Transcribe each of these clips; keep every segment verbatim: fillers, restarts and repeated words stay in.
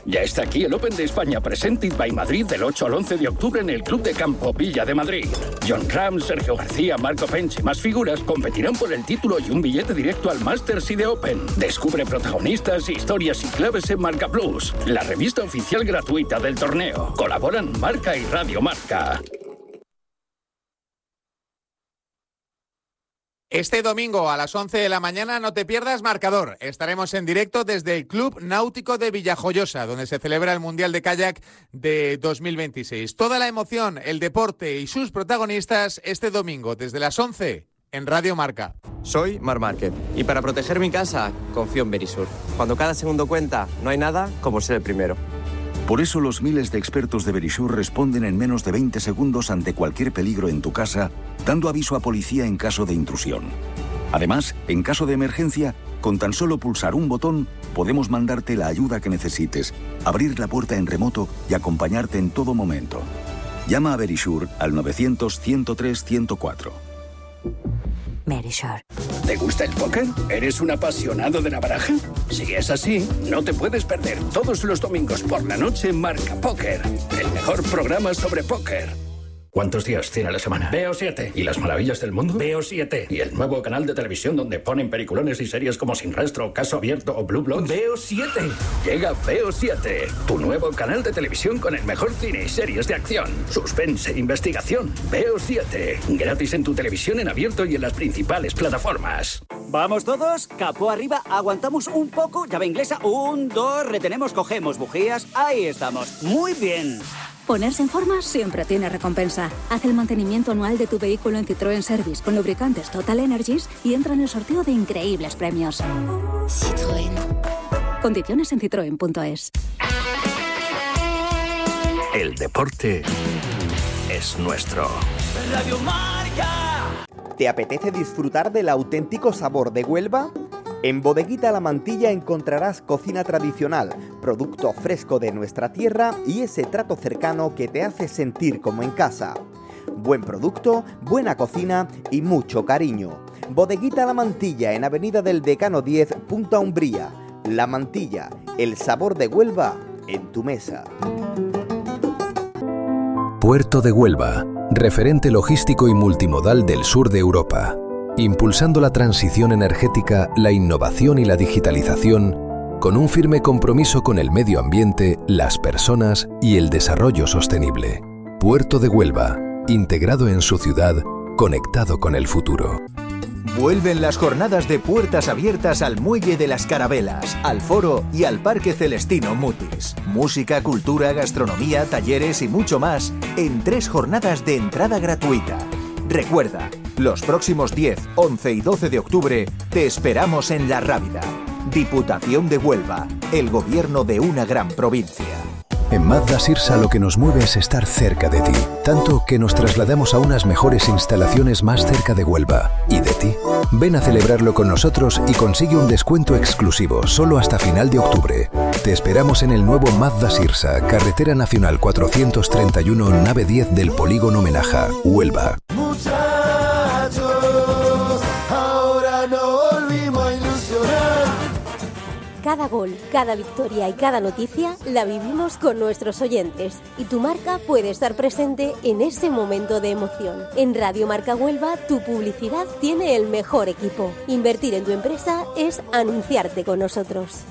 Ya está aquí el Open de España Presented by Madrid del ocho al once de octubre en el Club de Campo Villa de Madrid. John Ram, Sergio García, Marco Pench y más figuras competirán por el título y un billete directo al Masters y de Open. Descubre protagonistas, historias y claves en Marca Plus, la revista oficial gratuita del torneo. Colaboran Marca y Radio Marca. Este domingo a las once de la mañana no te pierdas Marcador. Estaremos en directo desde el Club Náutico de Villajoyosa, donde se celebra el Mundial de Kayak de dos mil veintiséis. Toda la emoción, el deporte y sus protagonistas este domingo desde las once en Radio Marca. Soy Mar Márquez y para proteger mi casa confío en Verisur. Cuando cada segundo cuenta, no hay nada como ser el primero. Por eso los miles de expertos de Verisur responden en menos de veinte segundos ante cualquier peligro en tu casa, dando aviso a policía en caso de intrusión. Además, en caso de emergencia, con tan solo pulsar un botón, podemos mandarte la ayuda que necesites, abrir la puerta en remoto y acompañarte en todo momento. Llama a Verisur al novecientos, ciento tres, ciento cuatro. Verisur. ¿Te gusta el póker? ¿Eres un apasionado de la baraja? Si es así, no te puedes perder todos los domingos por la noche Marca Póker, el mejor programa sobre póker. ¿Cuántos días tiene la semana? Veo siete. ¿Y las maravillas del mundo? Veo siete. ¿Y el nuevo canal de televisión donde ponen peliculones y series como Sin Rastro, Caso Abierto o Blue Bloods? Veo siete. Llega Veo siete, tu nuevo canal de televisión con el mejor cine y series de acción, suspense e investigación. Veo siete. Gratis en tu televisión en abierto y en las principales plataformas. ¿Vamos todos? Capó arriba, aguantamos un poco, llave inglesa, un, dos, retenemos, cogemos bujías, ahí estamos. Muy bien. Ponerse en forma siempre tiene recompensa. Haz el mantenimiento anual de tu vehículo en Citroën Service con lubricantes Total Energies y entra en el sorteo de increíbles premios. Citroën. Condiciones en citroen punto es. El deporte es nuestro. Radio Marca. ¿Te apetece disfrutar del auténtico sabor de Huelva? En Bodeguita La Mantilla encontrarás cocina tradicional, producto fresco de nuestra tierra y ese trato cercano que te hace sentir como en casa. Buen producto, buena cocina y mucho cariño. Bodeguita La Mantilla en Avenida del Decano diez, Punta Umbría. La Mantilla, el sabor de Huelva en tu mesa. Puerto de Huelva, referente logístico y multimodal del sur de Europa. Impulsando la transición energética, la innovación y la digitalización, con un firme compromiso con el medio ambiente, las personas y el desarrollo sostenible. Puerto de Huelva, integrado en su ciudad, conectado con el futuro. Vuelven las jornadas de puertas abiertas al Muelle de las Carabelas, al Foro y al Parque Celestino Mutis. Música, cultura, gastronomía, talleres y mucho más en tres jornadas de entrada gratuita. Recuerda, los próximos diez, once y doce de octubre te esperamos en La Rábida. Diputación de Huelva, el gobierno de una gran provincia. En Mazda Sirsa lo que nos mueve es estar cerca de ti, tanto que nos trasladamos a unas mejores instalaciones más cerca de Huelva. ¿Y de ti? Ven a celebrarlo con nosotros y consigue un descuento exclusivo solo hasta final de octubre. Te esperamos en el nuevo Mazda Sirsa, Carretera Nacional cuatrocientos treinta y uno, nave diez del Polígono Menaja, Huelva. Cada gol, cada victoria y cada noticia la vivimos con nuestros oyentes y tu marca puede estar presente en ese momento de emoción. En Radio Marca Huelva, tu publicidad tiene el mejor equipo. Invertir en tu empresa es anunciarte con nosotros.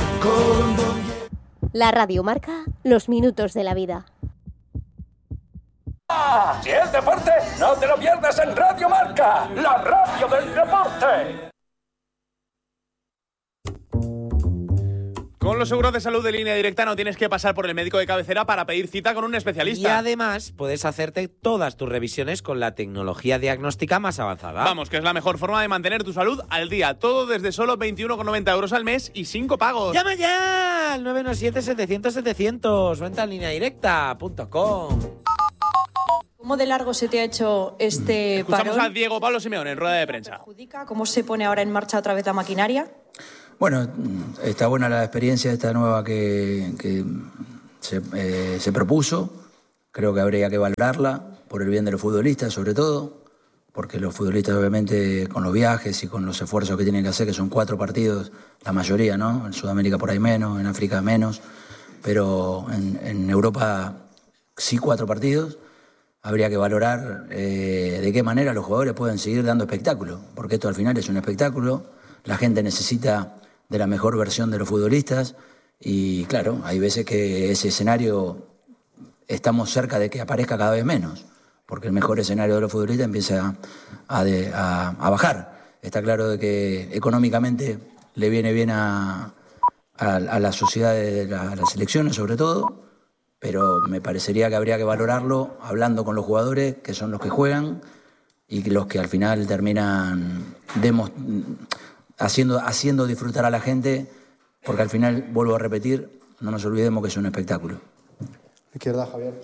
La Radio Marca, los minutos de la vida. Si es deporte, no te lo pierdas en Radio Marca, la radio del deporte. Con los seguros de salud de Línea Directa no tienes que pasar por el médico de cabecera para pedir cita con un especialista. Y además puedes hacerte todas tus revisiones con la tecnología diagnóstica más avanzada. Vamos, que es la mejor forma de mantener tu salud al día. Todo desde solo veintiuno con noventa euros al mes y cinco pagos. ¡Llama ya! Al nueve uno siete, setecientos, setecientos. O entra en línea directa punto com. ¿Cómo de largo se te ha hecho este Escuchamos parón? a Diego Pablo Simeone en rueda de prensa. ¿Cómo se pone ahora en marcha otra vez la maquinaria? Bueno, está buena la experiencia esta nueva que, que se, eh, se propuso. Creo que habría que valorarla por el bien de los futbolistas, sobre todo, porque los futbolistas obviamente con los viajes y con los esfuerzos que tienen que hacer, que son cuatro partidos, la mayoría, ¿no? En Sudamérica por ahí menos, en África menos, pero en, en Europa sí cuatro partidos. Habría que valorar eh, de qué manera los jugadores pueden seguir dando espectáculo, porque esto al final es un espectáculo, la gente necesita de la mejor versión de los futbolistas y claro, hay veces que ese escenario estamos cerca de que aparezca cada vez menos, porque el mejor escenario de los futbolistas empieza a, de, a, a bajar. Está claro de que económicamente le viene bien a, a, a la sociedad de la, a las selecciones sobre todo, pero me parecería que habría que valorarlo hablando con los jugadores, que son los que juegan y los que al final terminan demos, haciendo, haciendo disfrutar a la gente, porque al final, vuelvo a repetir, no nos olvidemos que es un espectáculo. Izquierda, Javier.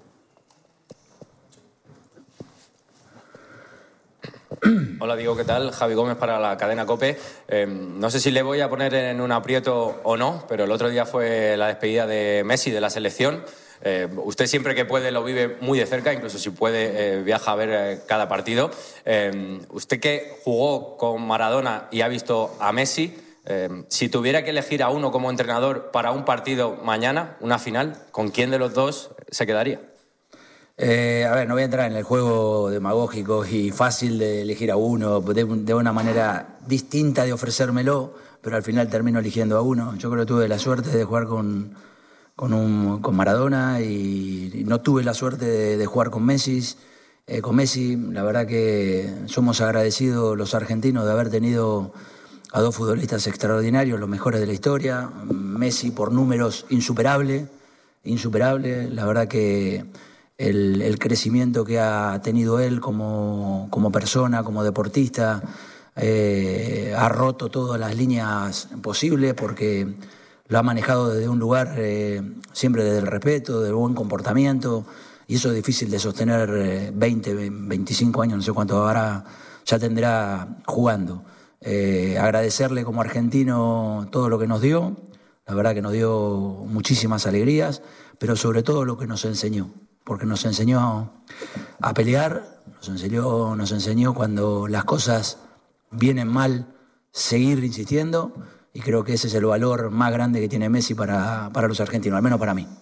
Hola, Diego, ¿qué tal? Javi Gómez para la cadena COPE. Eh, no sé si le voy a poner en un aprieto o no, pero el otro día fue la despedida de Messi de la selección. Eh, usted siempre que puede lo vive muy de cerca, incluso si puede eh, viaja a ver eh, cada partido. Eh, usted que jugó con Maradona y ha visto a Messi, eh, si tuviera que elegir a uno como entrenador para un partido mañana, una final, ¿con quién de los dos se quedaría? Eh, a ver, no voy a entrar en el juego demagógico y fácil de elegir a uno, de, de una manera distinta de ofrecérmelo, pero al final termino eligiendo a uno. Yo creo que tuve la suerte de jugar con, con, un, con Maradona y, y no tuve la suerte de, de jugar con Messi. Eh, con Messi, la verdad que somos agradecidos los argentinos de haber tenido a dos futbolistas extraordinarios, los mejores de la historia. Messi por números insuperable, insuperable. La verdad que El, el crecimiento que ha tenido él como, como persona, como deportista, eh, ha roto todas las líneas posibles porque lo ha manejado desde un lugar eh, siempre desde el respeto, del buen comportamiento, y eso es difícil de sostener eh, veinte, veinticinco años, no sé cuánto ahora ya tendrá jugando. Eh, agradecerle como argentino todo lo que nos dio, la verdad que nos dio muchísimas alegrías, pero sobre todo lo que nos enseñó. Porque nos enseñó a pelear, nos enseñó, nos enseñó cuando las cosas vienen mal, seguir insistiendo, y creo que ese es el valor más grande que tiene Messi para, para los argentinos, al menos para mí.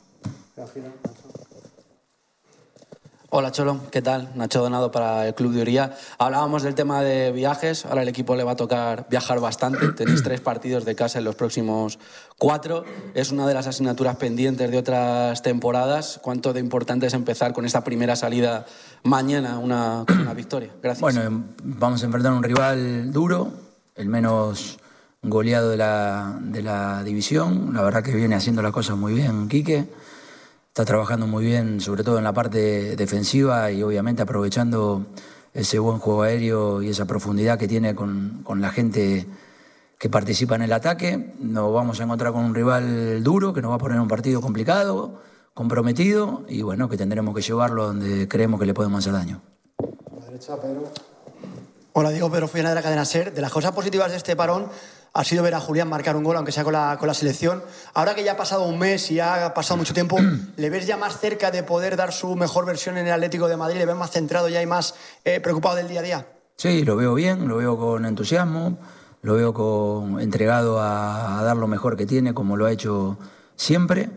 Hola Cholo, ¿qué tal? Nacho Donado para el Club de Uría. Hablábamos del tema de viajes, ahora el equipo le va a tocar viajar bastante. Tenéis tres partidos de casa en los próximos cuatro. Es una de las asignaturas pendientes de otras temporadas. ¿Cuánto de importante es empezar con esta primera salida mañana, una, con una victoria? Gracias. Bueno, vamos a enfrentar a un rival duro, el menos goleado de la, de la división. La verdad que viene haciendo las cosas muy bien, Quique. Está trabajando muy bien, sobre todo en la parte defensiva y obviamente aprovechando ese buen juego aéreo y esa profundidad que tiene con, con la gente que participa en el ataque. Nos vamos a encontrar con un rival duro que nos va a poner un partido complicado, comprometido y bueno, que tendremos que llevarlo donde creemos que le podemos hacer daño. A la derecha, Pedro. Hola, Diego, Pedro Follana de la cadena SER. De las cosas positivas de este parón ha sido ver a Julián marcar un gol, aunque sea con la, con la selección. Ahora que ya ha pasado un mes y ya ha pasado mucho tiempo, ¿le ves ya más cerca de poder dar su mejor versión en el Atlético de Madrid? ¿Le ves más centrado ya y más eh, preocupado del día a día? Sí, lo veo bien, lo veo con entusiasmo, lo veo con, entregado a, a dar lo mejor que tiene, como lo ha hecho siempre.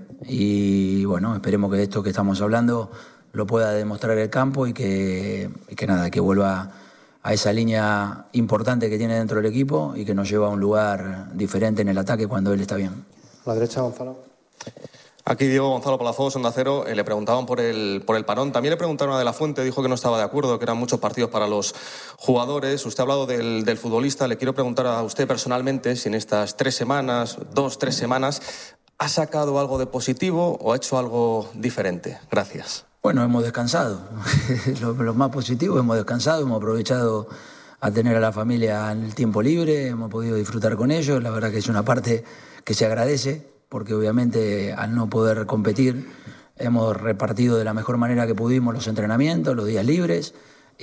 Y bueno, esperemos que esto que estamos hablando lo pueda demostrar el campo y que, y que nada, que vuelva a esa línea importante que tiene dentro del equipo y que nos lleva a un lugar diferente en el ataque cuando él está bien. A la derecha, Gonzalo. Aquí Diego Gonzalo Palafox, Onda Cero. Eh, le preguntaban por el, por el parón. También le preguntaron a De La Fuente, dijo que no estaba de acuerdo, que eran muchos partidos para los jugadores. Usted ha hablado del, del futbolista. Le quiero preguntar a usted personalmente si en estas tres semanas, dos, tres semanas, ha sacado algo de positivo o ha hecho algo diferente. Gracias. Bueno, hemos descansado. lo, lo más positivo, hemos descansado, hemos aprovechado a tener a la familia en el tiempo libre, hemos podido disfrutar con ellos. La verdad que es una parte que se agradece, porque obviamente al no poder competir hemos repartido de la mejor manera que pudimos los entrenamientos, los días libres,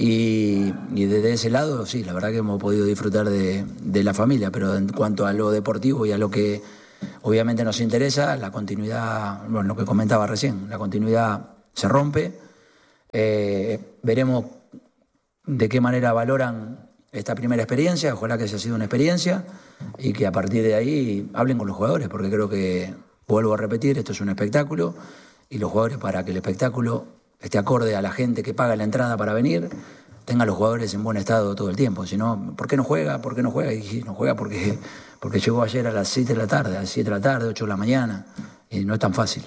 y, y desde ese lado sí, la verdad que hemos podido disfrutar de, de la familia, pero en cuanto a lo deportivo y a lo que obviamente nos interesa, la continuidad, bueno, lo que comentaba recién, la continuidad se rompe. Eh, veremos de qué manera valoran esta primera experiencia, ojalá que haya sido una experiencia y que a partir de ahí hablen con los jugadores, porque creo que Vuelvo a repetir, esto es un espectáculo y los jugadores, para que el espectáculo esté acorde a la gente que paga la entrada para venir, tenga a los jugadores en buen estado todo el tiempo. Si no, ¿por qué no juega? ¿Por qué no juega? Y no juega porque, porque llegó ayer a las siete de la tarde, a las siete de la tarde, ocho de la mañana, y no es tan fácil.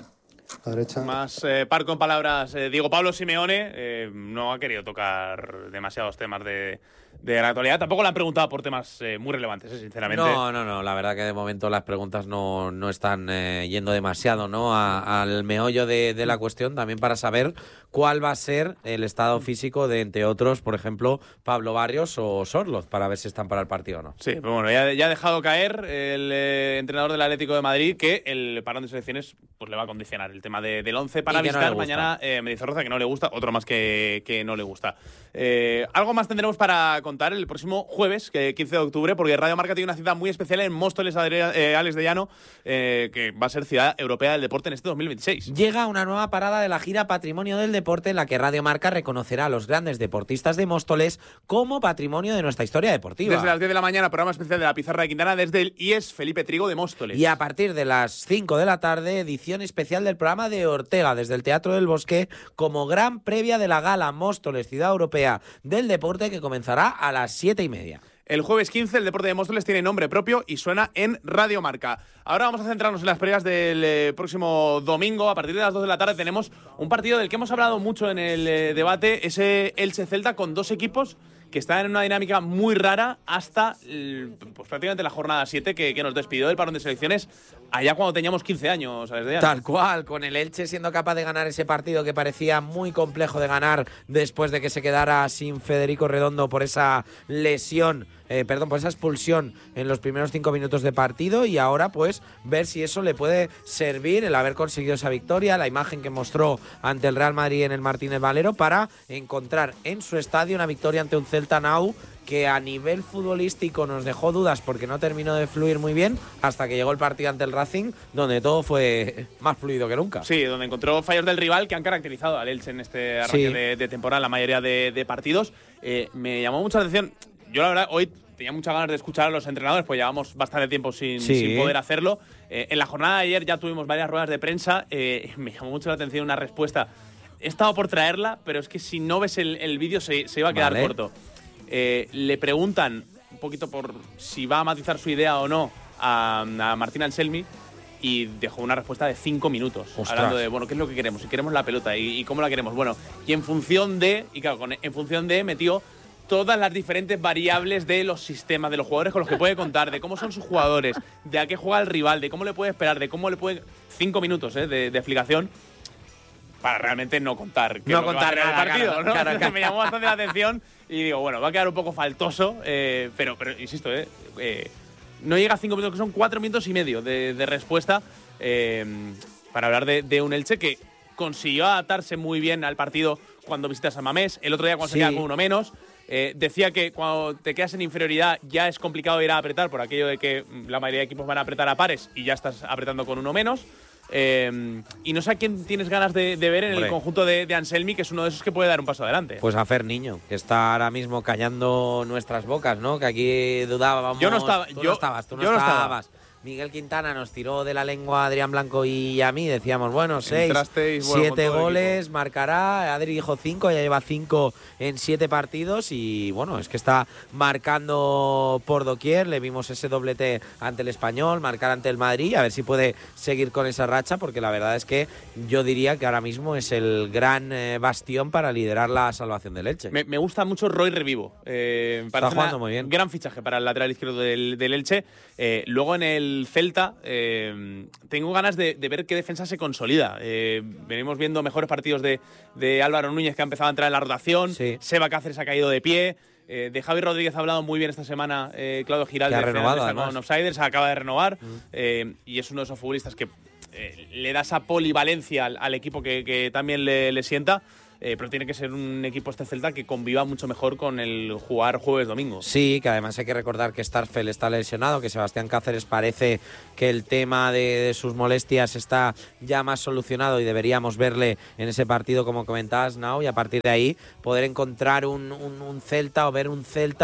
Más eh, parco en palabras, eh, Diego Pablo Simeone eh, no ha querido tocar demasiados temas de, de la actualidad. Tampoco le han preguntado por temas eh, muy relevantes, eh, sinceramente. No, no, no. La verdad que de momento las preguntas no, no están eh, yendo demasiado, ¿no? A, al meollo de, de la cuestión, también para saber cuál va a ser el estado físico de, entre otros, por ejemplo, Pablo Barrios o Sorloz, para ver si están para el partido o no. Sí, pero bueno, ya, ya ha dejado caer el eh, entrenador del Atlético de Madrid que el parón de selecciones pues le va a condicionar el tema de, del once para visitar no mañana eh, Mendizorroza, que no le gusta, otro más que, que no le gusta. Eh, algo más tendremos para contar el próximo jueves, que quince de octubre, porque Radio Marca tiene una cita muy especial en Móstoles, eh, Alex de Llano, eh, que va a ser Ciudad Europea del Deporte en este dos mil veintiséis. Llega una nueva parada de la gira Patrimonio del Deporte, en la que Radio Marca reconocerá a los grandes deportistas de Móstoles como patrimonio de nuestra historia deportiva. Desde las diez de la mañana, programa especial de la Pizarra de Quintana desde el I E S Felipe Trigo de Móstoles. Y a partir de las cinco de la tarde, edición especial del programa de Ortega desde el Teatro del Bosque, como gran previa de la gala Móstoles Ciudad Europea del Deporte, que comenzará a las siete y media. El jueves quince, el Deporte de Móstoles tiene nombre propio y suena en Radio Marca. Ahora vamos a centrarnos en las previas del eh, próximo domingo. A partir de las dos de la tarde tenemos un partido del que hemos hablado mucho en el eh, debate, ese Elche-Celta, con dos equipos que están en una dinámica muy rara hasta pues, prácticamente la jornada siete, que, que nos despidió del parón de selecciones allá cuando teníamos quince años. Desde Tal cual, con el Elche siendo capaz de ganar ese partido que parecía muy complejo de ganar después de que se quedara sin Federico Redondo por esa lesión, eh, perdón, por esa expulsión en los primeros cinco minutos de partido, y ahora pues ver si eso le puede servir, el haber conseguido esa victoria, la imagen que mostró ante el Real Madrid en el Martínez Valero, para encontrar en su estadio una victoria ante un Celta Now que a nivel futbolístico nos dejó dudas porque no terminó de fluir muy bien hasta que llegó el partido ante el Racing, donde todo fue más fluido que nunca. Sí, donde encontró fallos del rival que han caracterizado al Elche en este arranque sí. de, de temporada, la mayoría de, de partidos. Eh, me llamó mucha atención. Yo la verdad hoy tenía muchas ganas de escuchar a los entrenadores, pues llevamos bastante tiempo sin, sí. sin poder hacerlo. Eh, en la jornada de ayer ya tuvimos varias ruedas de prensa. Eh, me llamó mucho la atención una respuesta. He estado por traerla, pero es que si no ves el, el vídeo se, se iba a quedar vale. corto. Eh, le preguntan un poquito por si va a matizar su idea o no a, a Martín Anselmi, y dejó una respuesta de cinco minutos. Ostras. Hablando de, bueno, ¿qué es lo que queremos? Si queremos la pelota y, y cómo la queremos. Bueno, y en función de, y claro, con, en función de metió todas las diferentes variables de los sistemas, de los jugadores con los que puede contar, de cómo son sus jugadores, de a qué juega el rival, de cómo le puede esperar, de cómo le puede... Cinco minutos eh, de, de explicación para realmente no contar que no contar nada, el partido, claro, ¿no? Claro, claro. Me llamó bastante la atención y digo, bueno, va a quedar un poco faltoso, eh, pero, pero insisto, eh, eh, no llega a cinco minutos, que son cuatro minutos y medio de, de respuesta eh, para hablar de, de un Elche que consiguió adaptarse muy bien al partido cuando visitas a Mamés. El otro día cuando sí. se queda con uno menos. Eh, decía que cuando te quedas en inferioridad ya es complicado ir a apretar por aquello de que la mayoría de equipos van a apretar a pares y ya estás apretando con uno menos. Eh, y no sé a quién tienes ganas de, de ver en Hombre. el conjunto de, de Anselmi, que es uno de esos que puede dar un paso adelante. Pues a Fer Niño, que está ahora mismo callando nuestras bocas, ¿no? Que aquí dudábamos. Yo no estaba. Tú yo, no estabas, tú no, yo estabas. no estaba. Miguel Quintana nos tiró de la lengua a Adrián Blanco y a mí. Decíamos, bueno, seis, bueno, siete goles, marcará. Adri dijo cinco, ya lleva cinco en siete partidos. Y bueno, es que está marcando por doquier. Le vimos ese doblete ante el Español, marcar ante el Madrid. A ver si puede seguir con esa racha, porque la verdad es que yo diría que ahora mismo es el gran eh, bastión para liderar la salvación del Elche. Me, me gusta mucho Roy Revivo. Eh, está jugando muy bien. Gran fichaje para el lateral izquierdo del, del Elche. Eh, luego en el Celta, eh, tengo ganas de, de ver qué defensa se consolida. Eh, venimos viendo mejores partidos de, de Álvaro Núñez, que ha empezado a entrar en la rotación. Sí. Seba Cáceres ha caído de pie. Eh, de Javi Rodríguez ha hablado muy bien esta semana eh, Claudio Giralde, que ha renovado, con Offsiders, acaba de renovar. Mm. Eh, y es uno de esos futbolistas que eh, le da esa polivalencia al, al equipo que, que también le, le sienta. Eh, pero tiene que ser un equipo este Celta que conviva mucho mejor con el jugar jueves-domingo. Sí, que además hay que recordar que Starfel está lesionado, que Sebastián Cáceres parece que el tema de, de sus molestias está ya más solucionado y deberíamos verle en ese partido, como comentabas, Nau, y a partir de ahí poder encontrar un, un, un Celta o ver un Celta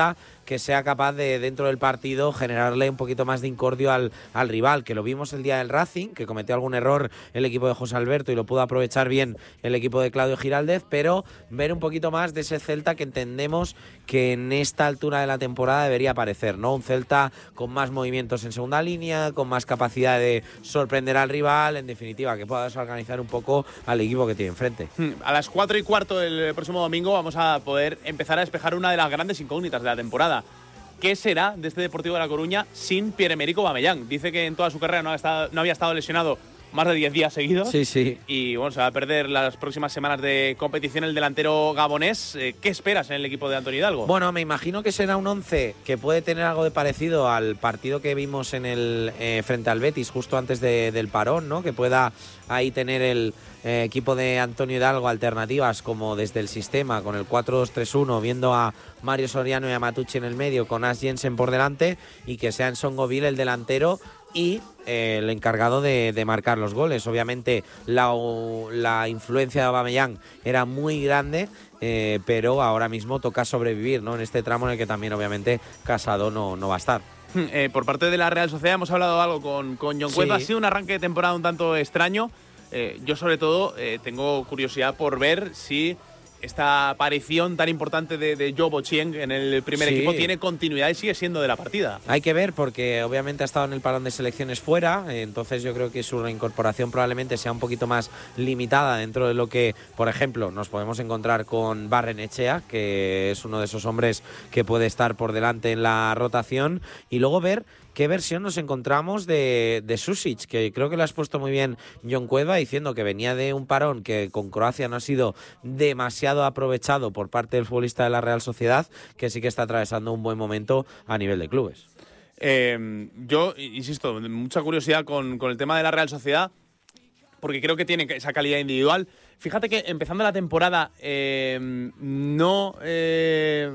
que sea capaz de, dentro del partido, generarle un poquito más de incordio al, al rival, que lo vimos el día del Racing, que cometió algún error el equipo de José Alberto y lo pudo aprovechar bien el equipo de Claudio Giraldez, pero ver un poquito más de ese Celta que entendemos que en esta altura de la temporada debería aparecer, ¿no? Un Celta con más movimientos en segunda línea, con más capacidad de sorprender al rival, en definitiva, que pueda desorganizar un poco al equipo que tiene enfrente. A las cuatro y cuarto del próximo domingo vamos a poder empezar a despejar una de las grandes incógnitas de la temporada. ¿Qué será de este Deportivo de La Coruña sin Pierre-Emerick Aubameyang? Dice que en toda su carrera no, ha estado, no había estado lesionado más de diez días seguidos. Sí, sí. Y bueno, se va a perder las próximas semanas de competición el delantero gabonés. ¿Qué esperas en el equipo de Antonio Hidalgo? Bueno, me imagino que será un once que puede tener algo de parecido al partido que vimos en el eh, frente al Betis justo antes de, del parón, ¿no? Que pueda ahí tener el eh, equipo de Antonio Hidalgo alternativas como desde el sistema con el cuatro dos tres uno, viendo a Mario Soriano y a Matucci en el medio con As Jensen por delante, y que sea Nsongoville el delantero y eh, el encargado de, de marcar los goles. Obviamente la, la influencia de Aubameyang era muy grande, eh, pero ahora mismo toca sobrevivir, ¿no? En este tramo en el que también obviamente Casado no, no va a estar. Eh, por parte de la Real Sociedad hemos hablado algo con, con John Cueva. Sí. Ha sido un arranque de temporada un tanto extraño. Eh, yo sobre todo eh, tengo curiosidad por ver si esta aparición tan importante de, de Joe Bochieng en el primer sí. equipo tiene continuidad y sigue siendo de la partida. Hay que ver, porque obviamente ha estado en el parón de selecciones fuera, entonces yo creo que su reincorporación probablemente sea un poquito más limitada dentro de lo que, por ejemplo, nos podemos encontrar con Barrenechea, que es uno de esos hombres que puede estar por delante en la rotación, y luego ver qué versión nos encontramos de, de Susic, que creo que lo has puesto muy bien John Cueva, diciendo que venía de un parón que con Croacia no ha sido demasiado aprovechado por parte del futbolista de la Real Sociedad, que sí que está atravesando un buen momento a nivel de clubes. Eh, yo, insisto, mucha curiosidad con, con el tema de la Real Sociedad, porque creo que tiene esa calidad individual. Fíjate que empezando la temporada eh, no... Eh,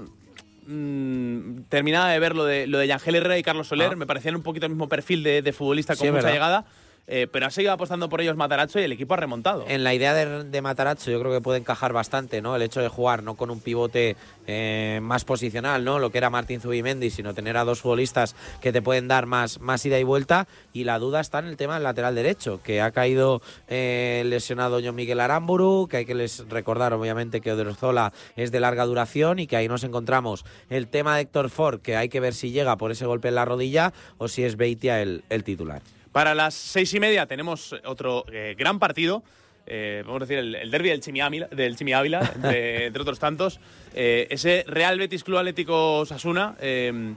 Mm, terminaba de ver lo de, lo de Yangel Herrera y Carlos Soler, ah. me parecían un poquito el mismo perfil de, de futbolista con sí, mucha verdad. llegada, eh, pero ha seguido apostando por ellos Matarazzo y el equipo ha remontado. En la idea de, de Matarazzo yo creo que puede encajar bastante, ¿no? El hecho de jugar no con un pivote eh, más posicional, ¿no? Lo que era Martín Zubimendi, sino tener a dos futbolistas que te pueden dar más, más ida y vuelta, y la duda está en el tema del lateral derecho, que ha caído eh, lesionado John Miguel Aramburu, que hay que les recordar obviamente que Odriozola es de larga duración y que ahí nos encontramos el tema de Héctor Ford, que hay que ver si llega por ese golpe en la rodilla o si es Beitia el, el titular. Para las seis y media tenemos otro eh, gran partido, eh, vamos a decir el, el derbi del Chimi Ávila, del Chimi Ávila entre, entre otros tantos, eh, ese Real Betis Club Atlético Osasuna, eh,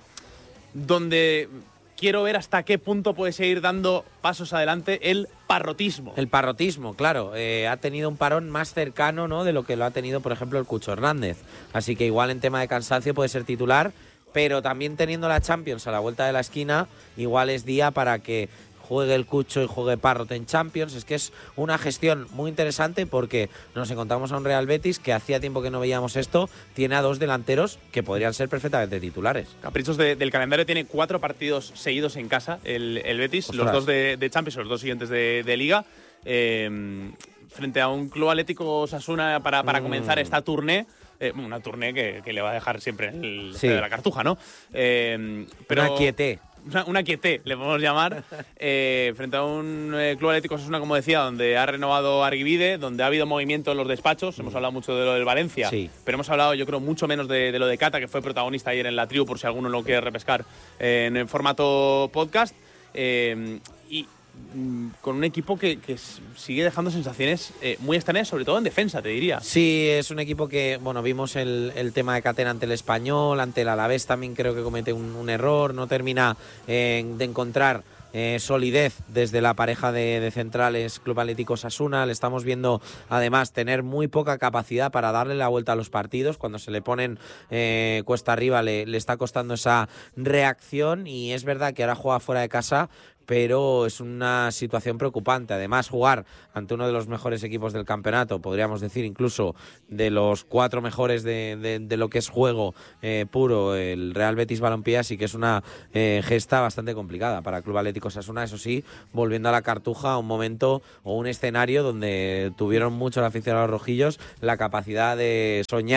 donde quiero ver hasta qué punto puede seguir dando pasos adelante el parrotismo. El parrotismo, claro, eh, ha tenido un parón más cercano, ¿no?, de lo que lo ha tenido, por ejemplo, el Cucho Hernández, así que igual en tema de cansancio puede ser titular, pero también teniendo la Champions a la vuelta de la esquina, igual es día para que juegue el Cucho y juegue Parrot en Champions. Es que es una gestión muy interesante porque nos encontramos a un Real Betis que hacía tiempo que no veíamos esto, tiene a dos delanteros que podrían ser perfectamente titulares. Caprichos de, del calendario, tiene cuatro partidos seguidos en casa el, el Betis, Ostras. los dos de, de Champions, los dos siguientes de, de Liga, eh, frente a un Club Atlético Osasuna para, para mm. comenzar esta tournée. Eh, una tournée que, que le va a dejar siempre en el sí. de la Cartuja, ¿no? Eh, pero una quieté. Una, una quieté, le podemos llamar, eh, frente a un eh, Club Atlético Osasuna, como decía, donde ha renovado Arguibide, donde ha habido movimiento en los despachos. Mm. Hemos hablado mucho de lo del Valencia, sí. pero hemos hablado, yo creo, mucho menos de, de lo de Cata, que fue protagonista ayer en la tribu, por si alguno lo quiere repescar eh, en el formato podcast. Eh, y con un equipo que, que sigue dejando sensaciones eh, muy extrañas, sobre todo en defensa, te diría. Sí, es un equipo que, bueno, vimos el, el tema de Catena ante el Español, ante el Alavés también creo que comete un, un error, no termina eh, de encontrar eh, solidez desde la pareja de, de centrales Club Atlético Osasuna. Le estamos viendo además tener muy poca capacidad para darle la vuelta a los partidos. Cuando se le ponen eh, cuesta arriba le, le está costando esa reacción, y es verdad que ahora juega fuera de casa, pero es una situación preocupante. Además, jugar ante uno de los mejores equipos del campeonato, podríamos decir incluso de los cuatro mejores de, de, de lo que es juego eh, puro, el Real Betis Balompié, sí que es una eh, gesta bastante complicada para el Club Atlético Osasuna. Eso sí, volviendo a la Cartuja, un momento o un escenario donde tuvieron mucho la afición a los rojillos la capacidad de soñar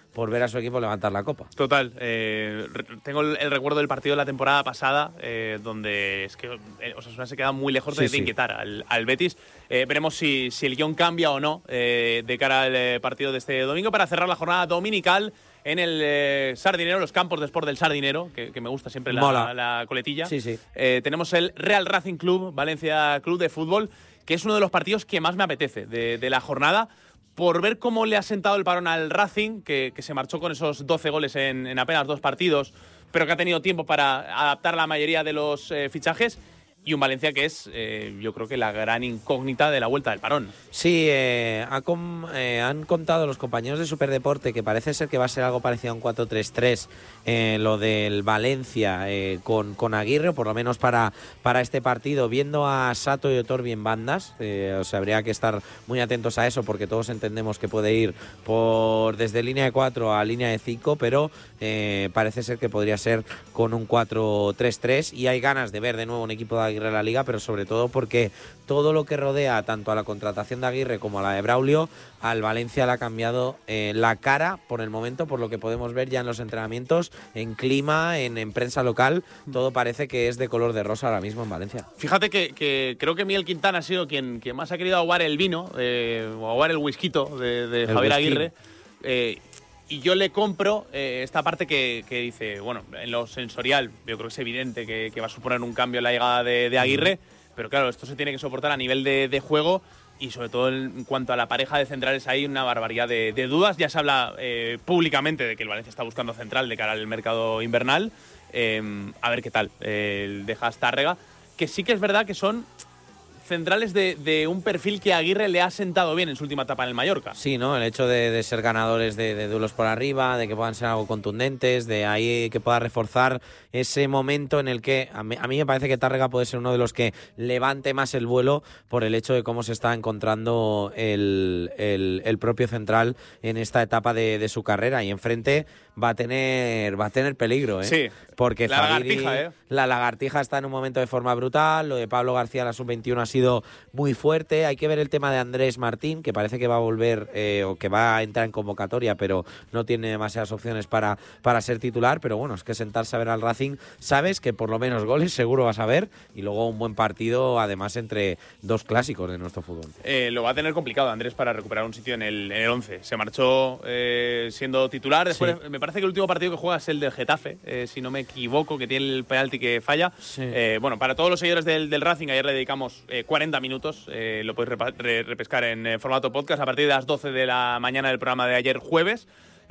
por ver a su equipo levantar la copa. Total. Eh, tengo el, el recuerdo del partido de la temporada pasada, eh, donde es que eh, Osasuna se queda muy lejos sí, de, de inquietar sí. al, al Betis. Eh, veremos si, si el guión cambia o no eh, de cara al eh, partido de este domingo para cerrar la jornada dominical en el eh, Sardinero, los campos de Sport del Sardinero, que, que me gusta siempre la, la, la coletilla. Sí, sí. Eh, tenemos el Real Racing Club, Valencia Club de Fútbol, que es uno de los partidos que más me apetece de, de la jornada, por ver cómo le ha sentado el parón al Racing, que, que se marchó con esos doce goles en, en apenas dos partidos, pero que ha tenido tiempo para adaptar la mayoría de los eh, fichajes. Y un Valencia que es, eh, yo creo que la gran incógnita de la vuelta del parón. Sí, eh, ha com, eh, han contado los compañeros de Superdeporte que parece ser que va a ser algo parecido a un cuatro tres tres, eh, lo del Valencia eh, con, con Aguirre, o por lo menos para, para este partido, viendo a Sato y Otorbi en bandas. Eh, o sea, habría que estar muy atentos a eso, porque todos entendemos que puede ir por desde línea de cuatro a línea de cinco, pero eh, parece ser que podría ser con un cuatro tres tres, y hay ganas de ver de nuevo un equipo de Aguirre en la Liga, pero sobre todo porque todo lo que rodea tanto a la contratación de Aguirre como a la de Braulio, al Valencia le ha cambiado eh, la cara por el momento, por lo que podemos ver ya en los entrenamientos, en clima, en, en prensa local, todo parece que es de color de rosa ahora mismo en Valencia. Fíjate que, que creo que Miguel Quintana ha sido quien, quien más ha querido aguar el vino, eh, o aguar el whisky de, de Javier whisky. Aguirre, eh, y yo le compro eh, esta parte que, que dice, bueno, en lo sensorial, yo creo que es evidente que, que va a suponer un cambio en la llegada de, de Aguirre, pero claro, esto se tiene que soportar a nivel de, de juego, y sobre todo en cuanto a la pareja de centrales hay una barbaridad de, de dudas. Ya se habla eh, públicamente de que el Valencia está buscando central de cara al mercado invernal. Eh, a ver qué tal eh, deja Tárrega, que sí que es verdad que son centrales de, de un perfil que a Aguirre le ha sentado bien en su última etapa en el Mallorca. Sí, ¿no? El hecho de, de ser ganadores de, de duelos por arriba, de que puedan ser algo contundentes, de ahí que pueda reforzar ese momento en el que a mí, a mí me parece que Tárrega puede ser uno de los que levante más el vuelo por el hecho de cómo se está encontrando el, el, el propio central en esta etapa de, de su carrera, y enfrente va a tener va a tener peligro, ¿eh? Sí, porque la Zahiri, lagartija, ¿eh? La lagartija está en un momento de forma brutal, lo de Pablo García la sub veintiuno ha sido muy fuerte, hay que ver el tema de Andrés Martín, que parece que va a volver eh, o que va a entrar en convocatoria, pero no tiene demasiadas opciones para, para ser titular, pero bueno, es que sentarse a ver al Racing, sabes que por lo menos goles seguro vas a ver, y luego un buen partido además entre dos clásicos de nuestro fútbol. Eh, lo va a tener complicado Andrés para recuperar un sitio en el, en el once, se marchó eh, siendo titular, después sí. Me parece que el último partido que juega es el del Getafe, eh, si no me equivoco, que tiene el penalti que falla. Sí. Eh, bueno, para todos los seguidores del, del Racing, ayer le dedicamos eh, cuarenta minutos, eh, lo podéis repa- re- repescar en eh, formato podcast a partir de las doce de la mañana del programa de ayer jueves.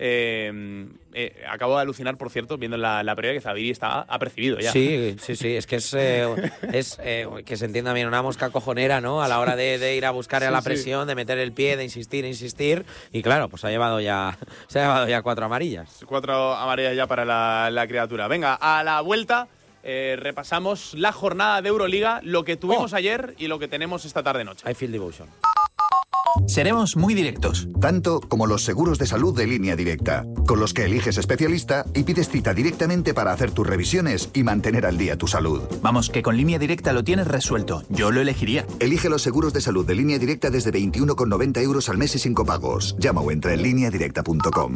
Eh, eh, acabo de alucinar, por cierto, viendo la, la previa, que Zahiri está apercibido ya. Sí, sí, sí, es que es, eh, es eh, que se entienda bien, una mosca cojonera, ¿no? A la hora de, de ir a buscar sí, a la presión, sí. de meter el pie, de insistir, insistir, y claro, pues ha llevado ya, se ha llevado ya cuatro amarillas. Cuatro amarillas ya para la, la criatura. Venga, a la vuelta eh, repasamos la jornada de Euroliga, lo que tuvimos oh. ayer y lo que tenemos esta tarde-noche. I feel devotion. Seremos muy directos. Tanto como los seguros de salud de Línea Directa, con los que eliges especialista y pides cita directamente para hacer tus revisiones y mantener al día tu salud. Vamos, que con Línea Directa lo tienes resuelto. Yo lo elegiría. Elige los seguros de salud de Línea Directa desde veintiuno con noventa euros al mes y sin copagos. Llama o entra en línea directa punto com.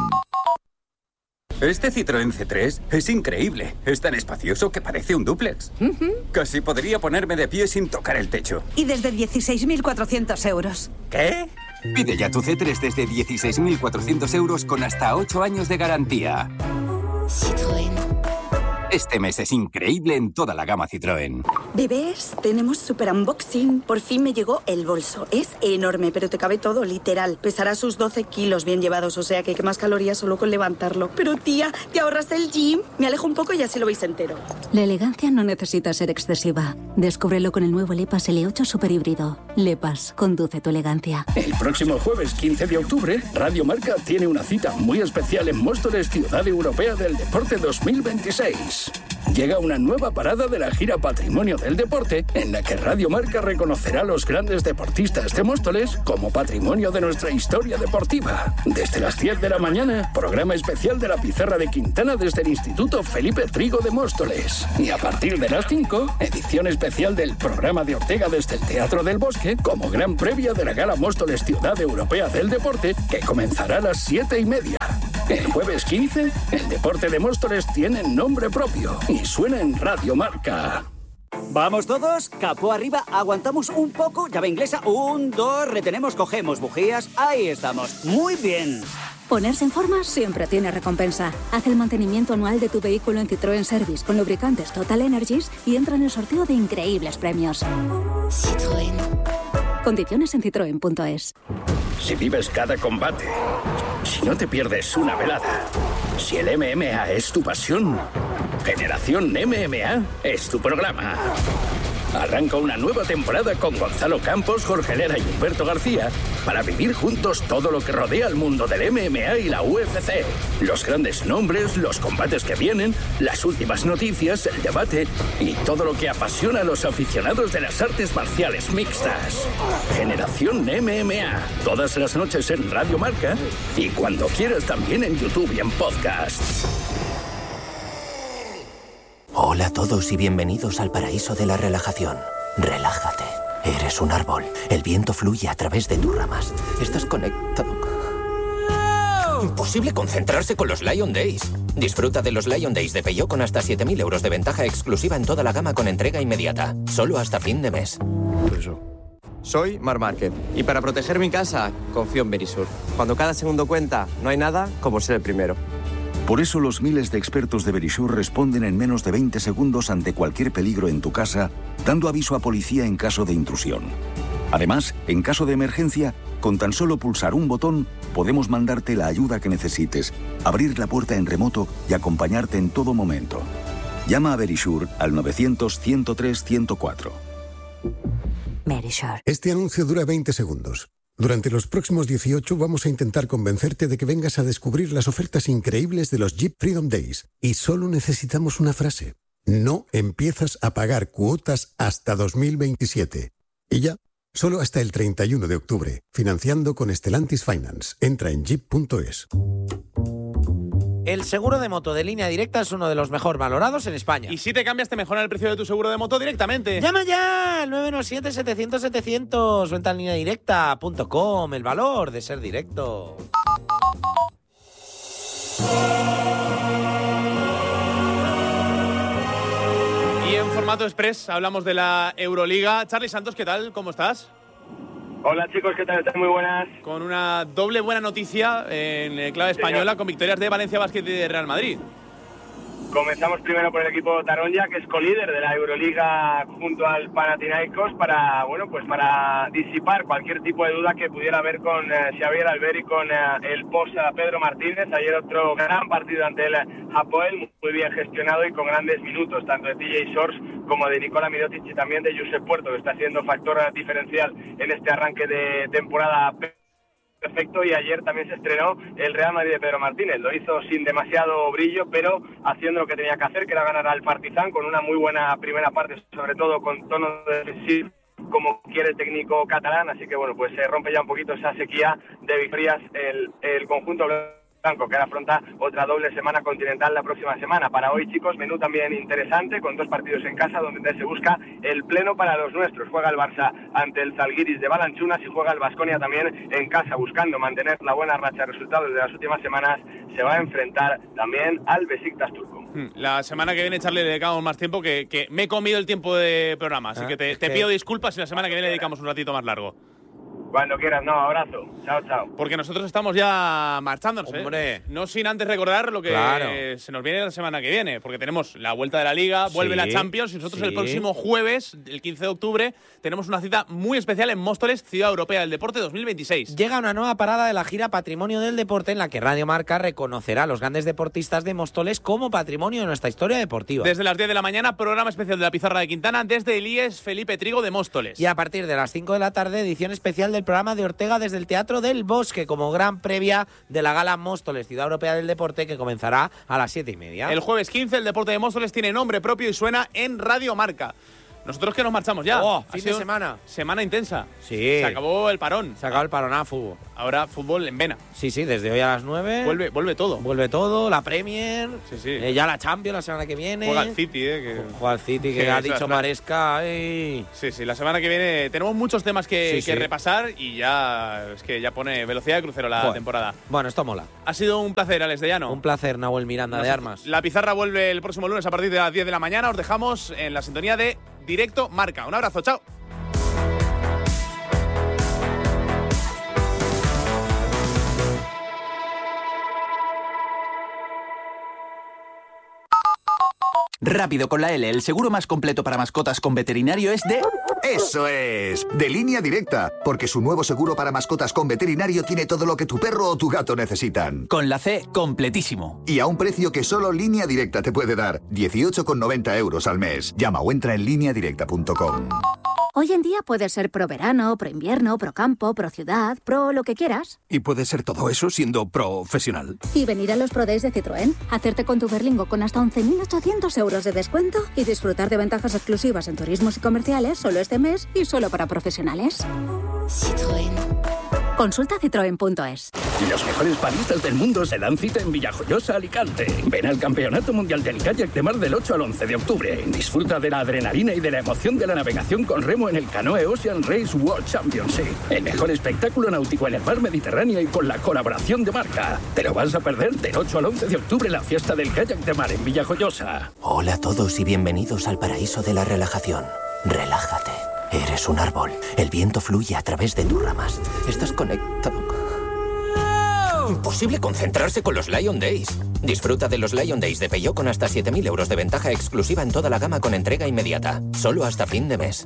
Este Citroën C tres es increíble. Es tan espacioso que parece un dúplex. Uh-huh. Casi podría ponerme de pie sin tocar el techo. Y desde dieciséis mil cuatrocientos euros. ¿Qué? Pide ya tu C tres desde dieciséis mil cuatrocientos euros con hasta ocho años de garantía. Citroën. Este mes es increíble en toda la gama Citroën. Bebés, tenemos super unboxing. Por fin me llegó el bolso. Es enorme, pero te cabe todo, literal. Pesará sus doce kilos bien llevados, o sea que quemas calorías solo con levantarlo. Pero tía, ¿te ahorras el gym? Me alejo un poco y así lo veis entero. La elegancia no necesita ser excesiva. Descúbrelo con el nuevo Lepas L ocho Super Híbrido. Lepas, conduce tu elegancia. El próximo jueves quince de octubre, Radio Marca tiene una cita muy especial en Móstoles, Ciudad Europea del Deporte dos mil veintiséis. Llega una nueva parada de la gira Patrimonio del Deporte, en la que Radio Marca reconocerá a los grandes deportistas de Móstoles como patrimonio de nuestra historia deportiva. Desde las diez de la mañana, programa especial de la Pizarra de Quintana desde el Instituto Felipe Trigo de Móstoles. Y a partir de las cinco, edición especial del programa de Ortega desde el Teatro del Bosque, como gran previa de la Gala Móstoles Ciudad Europea del Deporte, que comenzará a las siete y media. El jueves quince, el deporte de Móstoles tiene nombre propio y suena en Radio Marca. ¿Vamos todos? Capó arriba, aguantamos un poco, llave inglesa, un, dos, retenemos, cogemos bujías, ahí estamos. Muy bien. Ponerse en forma siempre tiene recompensa. Haz el mantenimiento anual de tu vehículo en Citroën Service con lubricantes Total Energies y entra en el sorteo de increíbles premios. Citroën. Condiciones en citroen punto es. Si vives cada combate, si no te pierdes una velada, si el M M A es tu pasión, Generación M M A es tu programa. Arranca una nueva temporada con Gonzalo Campos, Jorge Lera y Humberto García para vivir juntos todo lo que rodea al mundo del M M A y la U F C. Los grandes nombres, los combates que vienen, las últimas noticias, el debate y todo lo que apasiona a los aficionados de las artes marciales mixtas. Generación M M A, todas las noches en Radio Marca y cuando quieras también en YouTube y en podcast. Hola a todos y bienvenidos al paraíso de la relajación. Relájate. Eres un árbol. El viento fluye a través de tus ramas. Estás conectado. Imposible concentrarse con los Lion Days. Disfruta de los Lion Days de Peugeot con hasta siete mil euros de ventaja exclusiva en toda la gama con entrega inmediata. Solo hasta fin de mes. Soy Mar Márquez y para proteger mi casa confío en Verisur. Cuando cada segundo cuenta, no hay nada como ser el primero. Por eso los miles de expertos de Verisur responden en menos de veinte segundos ante cualquier peligro en tu casa, dando aviso a policía en caso de intrusión. Además, en caso de emergencia, con tan solo pulsar un botón, podemos mandarte la ayuda que necesites, abrir la puerta en remoto y acompañarte en todo momento. Llama a Verisur al novecientos, ciento tres, ciento cuatro. Verisur. Este anuncio dura veinte segundos. Durante los próximos dieciocho vamos a intentar convencerte de que vengas a descubrir las ofertas increíbles de los Jeep Freedom Days. Y solo necesitamos una frase. No empiezas a pagar cuotas hasta dos mil veintisiete. Y ya, solo hasta el treinta y uno de octubre. Financiando con Stellantis Finance. Entra en jeep punto es. El seguro de moto de Línea Directa es uno de los mejor valorados en España. Y si te cambias, te mejoran el precio de tu seguro de moto directamente. ¡Llama ya! Al nueve uno siete, setecientos, setecientos. Venta en línea directa punto com. El valor de ser directo. Y en formato express hablamos de la Euroliga. Charly Santos, ¿qué tal? ¿Cómo estás? Hola chicos, ¿qué tal? ¿Están muy buenas? Con una doble buena noticia en clave española, con victorias de Valencia Basket y de Real Madrid. Comenzamos primero por el equipo Taronja, que es colíder de la Euroliga junto al Panathinaikos, para bueno pues para disipar cualquier tipo de duda que pudiera haber con eh, Xavier Albert y con eh, el post Pedro Martínez. Ayer otro gran partido ante el Hapoel, muy bien gestionado y con grandes minutos, tanto de T J Shorts como de Nikola Mirotic y también de Josep Puerto, que está siendo factor diferencial en este arranque de temporada perfecto. Y ayer también se estrenó el Real Madrid de Pedro Martínez. Lo hizo sin demasiado brillo, pero haciendo lo que tenía que hacer, que era ganar al Partizan con una muy buena primera parte, sobre todo con tono defensivo, como quiere el técnico catalán. Así que bueno, pues se rompe ya un poquito esa sequía de victorias el, el conjunto blanco, que ahora afronta otra doble semana continental la próxima semana. Para hoy, chicos, menú también interesante, con dos partidos en casa donde se busca el pleno para los nuestros. Juega el Barça ante el Zalgiris de Balanchunas y juega el Baskonia también en casa, buscando mantener la buena racha de resultados de las últimas semanas. Se va a enfrentar también al Besiktas turco. La semana que viene, Charly, le dedicamos más tiempo, que, que me he comido el tiempo de programa, así ah, que te, te que... pido disculpas si la semana que viene le dedicamos un ratito más largo. Cuando quieras, no, abrazo. Chao, chao. Porque nosotros estamos ya marchándonos, Hombre. ¿eh? No sin antes recordar lo que claro. se nos viene la semana que viene, porque tenemos la vuelta de la Liga, vuelve sí, la Champions y nosotros sí. el próximo jueves, el quince de octubre, tenemos una cita muy especial en Móstoles, Ciudad Europea del Deporte dos mil veintiséis. Llega una nueva parada de la gira Patrimonio del Deporte en la que Radio Marca reconocerá a los grandes deportistas de Móstoles como patrimonio de nuestra historia deportiva. Desde las diez de la mañana, programa especial de la Pizarra de Quintana desde el I E S Felipe Trigo de Móstoles. Y a partir de las cinco de la tarde, edición especial del programa de Ortega desde el Teatro del Bosque, como gran previa de la gala Móstoles Ciudad Europea del Deporte, que comenzará a las siete y media. El jueves quince, el Deporte de Móstoles tiene nombre propio y suena en Radio Marca. Nosotros que nos marchamos ya. Oh, Ha fin sido de semana. Semana intensa. Sí. Se acabó el parón. Se acabó el parón a fútbol. Ahora fútbol en vena. Sí, sí, desde hoy a las nueve. Vuelve, vuelve todo. Vuelve todo, la Premier. Sí, sí. Eh, ya la Champions la semana que viene. Juega el City, ¿eh? Que, Juega el City, que, que ha es dicho la- Maresca. Ay. Sí, sí, la semana que viene tenemos muchos temas que, Sí, que sí. repasar y ya es que ya pone velocidad de crucero la Joder. temporada. Bueno, esto mola. Ha sido un placer, Alex de Llano. Un placer, Nahuel Miranda de Nos- Armas. La pizarra vuelve el próximo lunes a partir de las diez de la mañana. Os dejamos en la sintonía de Directo Marca. Un abrazo, chao. Rápido con la L, el seguro más completo para mascotas con veterinario es de... Eso es, de Línea Directa, porque su nuevo seguro para mascotas con veterinario tiene todo lo que tu perro o tu gato necesitan. Con la C, completísimo. Y a un precio que solo Línea Directa te puede dar, dieciocho con noventa euros al mes. Llama o entra en línea directa punto com. Hoy en día puedes ser pro verano, pro invierno, pro campo, pro ciudad, pro lo que quieras. Y puede ser todo eso siendo profesional. Y venir a los Pro Days de Citroën, hacerte con tu Berlingo con hasta once mil ochocientos euros de descuento y disfrutar de ventajas exclusivas en turismos y comerciales solo este mes y solo para profesionales. Citroën. Consulta citroen punto es. Los mejores baristas del mundo se dan cita en Villajoyosa, Alicante. Ven al Campeonato Mundial del Kayak de Mar del ocho al once de octubre. Disfruta de la adrenalina y de la emoción de la navegación con remo en el Canoe Ocean Race World Championship. El mejor espectáculo náutico en el mar Mediterráneo y con la colaboración de Marca. Te lo vas a perder del ocho al once de octubre la fiesta del Kayak de Mar en Villajoyosa. Hola a todos y bienvenidos al paraíso de la relajación. Relájate. Eres un árbol. El viento fluye a través de tus ramas. Estás conectado. Imposible concentrarse con los Lion Days. Disfruta de los Lion Days de Peugeot con hasta siete mil euros de ventaja exclusiva en toda la gama con entrega inmediata. Solo hasta fin de mes.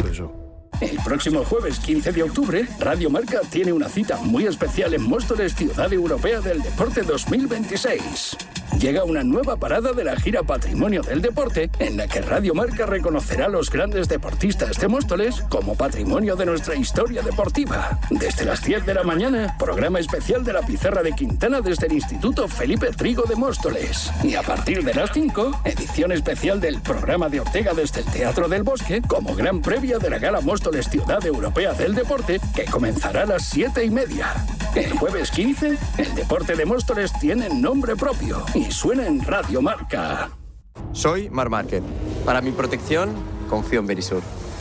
El próximo jueves quince de octubre, Radio Marca tiene una cita muy especial en Móstoles, Ciudad Europea del Deporte dos mil veintiséis. Llega una nueva parada de la gira Patrimonio del Deporte, en la que Radio Marca reconocerá a los grandes deportistas de Móstoles como patrimonio de nuestra historia deportiva. Desde las diez de la mañana, programa especial de la Pizarra de Quintana desde el Instituto Felipe Trigo de Móstoles. Y a partir de las cinco, edición especial del programa de Ortega desde el Teatro del Bosque, como gran previa de la Gala Móstoles Ciudad Europea del Deporte, que comenzará a las siete y media. El jueves quince, el deporte de Móstoles tiene nombre propio y suena en Radio Marca. Soy Marc Márquez. Para mi protección, confío en Verisur.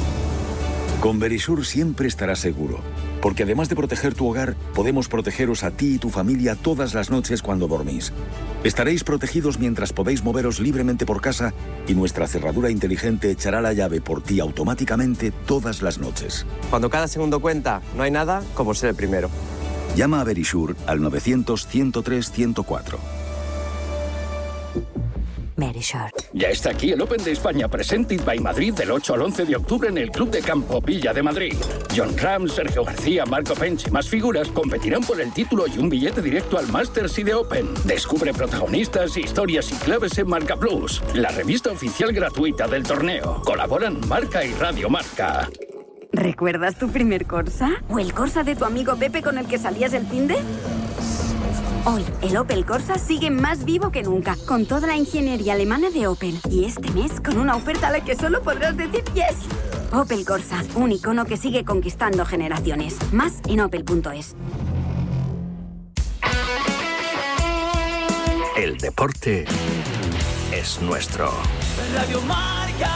Con Verisur siempre estarás seguro, porque además de proteger tu hogar, podemos protegeros a ti y tu familia todas las noches cuando dormís. Estaréis protegidos mientras podéis moveros libremente por casa y nuestra cerradura inteligente echará la llave por ti automáticamente todas las noches. Cuando cada segundo cuenta, no hay nada como ser el primero. Llama a Verisur al novecientos, ciento tres, ciento cuatro. Verisur. Ya está aquí el Open de España Presented by Madrid del ocho al once de octubre en el Club de Campo Villa de Madrid. John Ram, Sergio García, Marco Pench y más figuras competirán por el título y un billete directo al Masters y de Open. Descubre protagonistas, historias y claves en Marca Plus, la revista oficial gratuita del torneo. Colaboran Marca y Radio Marca. ¿Recuerdas tu primer Corsa? ¿O el Corsa de tu amigo Pepe con el que salías el finde? Hoy, el Opel Corsa sigue más vivo que nunca, con toda la ingeniería alemana de Opel. Y este mes, con una oferta a la que solo podrás decir yes. Opel Corsa, un icono que sigue conquistando generaciones. Más en opel punto es. El deporte es nuestro. Radio Marca.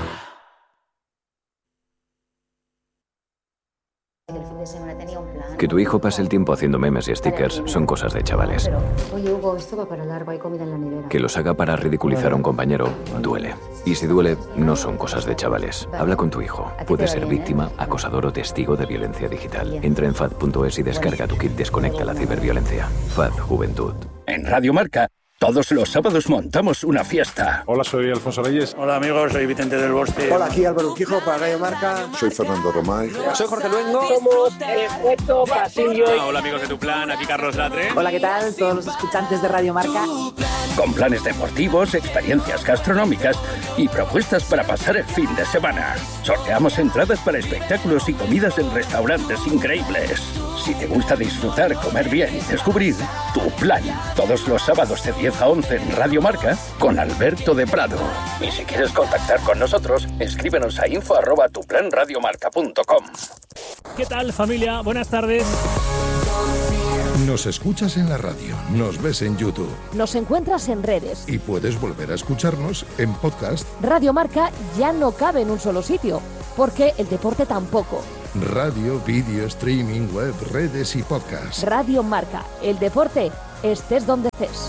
Que tu hijo pase el tiempo haciendo memes y stickers son cosas de chavales. Oye, Hugo, esto va para largo, hay comida en la nevera. Que los haga para ridiculizar a un compañero duele. Y si duele, no son cosas de chavales. Habla con tu hijo. Puede ser víctima, acosador o testigo de violencia digital. Entra en fad punto es y descarga tu kit Desconecta la ciberviolencia. Fad Juventud. En Radio Marca, todos los sábados montamos una fiesta. Hola, soy Alfonso Reyes. Hola amigos, soy Vicente del Bosque. Hola, aquí Álvaro Urquijo para Radio Marca. Soy Fernando Romay. Soy Jorge Luengo. Somos Efecto Pasillo. Hola amigos de Tu Plan, aquí Carlos Latre. Hola, ¿qué tal? Todos los escuchantes de Radio Marca. con planes deportivos, experiencias gastronómicas y propuestas para pasar el fin de semana. Sorteamos entradas para espectáculos y comidas en restaurantes increíbles. Si te gusta disfrutar, comer bien y descubrir, Tu Plan. Todos los sábados de diez a once en Radio Marca con Alberto de Prado. Y si quieres contactar con nosotros, escríbenos a info arroba tu plan radio marca punto com. ¿Qué tal, familia? Buenas tardes. Nos escuchas en la radio, nos ves en YouTube. Nos encuentras en redes. Y puedes volver a escucharnos en podcast. Radio Marca ya no cabe en un solo sitio, porque el deporte tampoco. Radio, vídeo, streaming, web, redes y podcast. Radio Marca, el deporte, estés donde estés.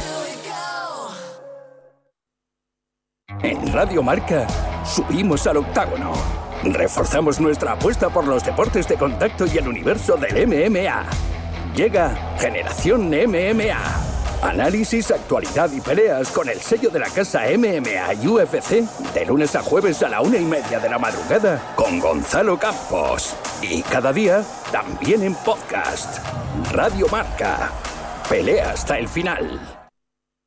En Radio Marca, subimos al octágono. Reforzamos nuestra apuesta por los deportes de contacto y el universo del M M A. Llega Generación M M A. Análisis, actualidad y peleas con el sello de la casa M M A y U F C de lunes a jueves a la una y media de la madrugada con Gonzalo Campos. Y cada día también en podcast. Radio Marca. Pelea hasta el final.